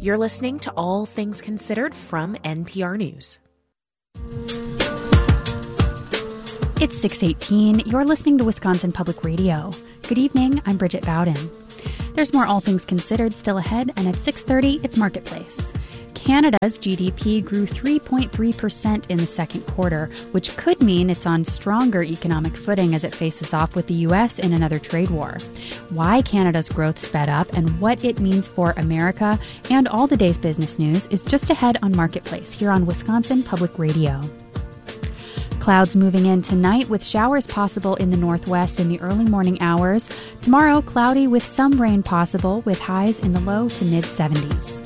You're listening to All Things Considered from NPR News. It's 6:18. You're listening to Wisconsin Public Radio. Good evening. I'm Bridget Bowden. There's more All Things Considered still ahead, and at 6:30, it's Marketplace. Canada's GDP grew 3.3% in the second quarter, which could mean it's on stronger economic footing as it faces off with the U.S. in another trade war. Why Canada's growth sped up and what it means for America and all the day's business news is just ahead on Marketplace here on Wisconsin Public Radio. Clouds moving in tonight with showers possible in the northwest in the early morning hours. Tomorrow, cloudy with some rain possible with highs in the low to mid-70s.